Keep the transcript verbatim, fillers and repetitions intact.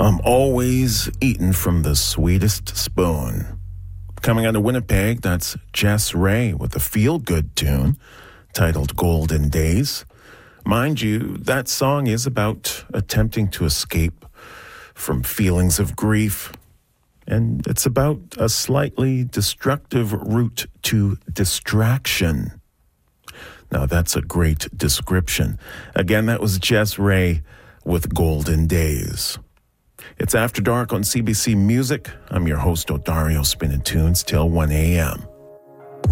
I'm always eating from the sweetest spoon. Coming out of Winnipeg, that's Jess Ray with a feel-good tune titled Golden Days. Mind you, that song is about attempting to escape from feelings of grief, and it's about a slightly destructive route to distraction. Now, that's a great description. Again, that was Jess Ray with Golden Days. It's After Dark on C B C Music. I'm your host, Odario, spinning tunes till one a.m.